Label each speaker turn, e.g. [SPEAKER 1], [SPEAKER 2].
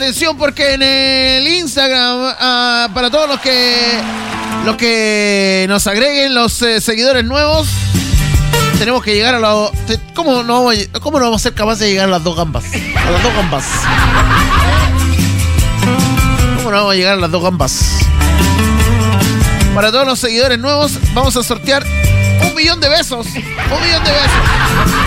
[SPEAKER 1] atención porque en el Instagram, para todos los que nos agreguen los seguidores nuevos, tenemos que llegar a los... ¿Cómo no vamos a ser capaces de llegar a las 2 gambas? A las 2 gambas. ¿Cómo no vamos a llegar a las 2 gambas? Para todos los seguidores nuevos, vamos a sortear 1 millón de besos. 1 millón de besos.